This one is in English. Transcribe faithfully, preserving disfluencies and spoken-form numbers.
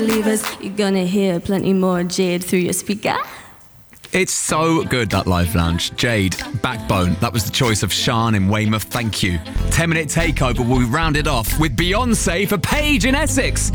Leave us, you're gonna hear plenty more Jade through your speaker. It's so good, that live lounge. Jade, Backbone. That was the choice of Sean in Weymouth. Thank you. ten minute takeover will be rounded off with Beyonce for Paige in Essex.